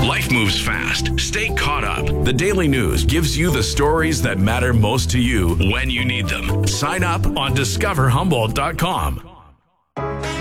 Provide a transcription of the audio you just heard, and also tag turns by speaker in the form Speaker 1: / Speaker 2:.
Speaker 1: Life moves fast. Stay caught up. The Daily News gives you the stories that matter most to you when you need them. Sign up on discoverhumboldt.com.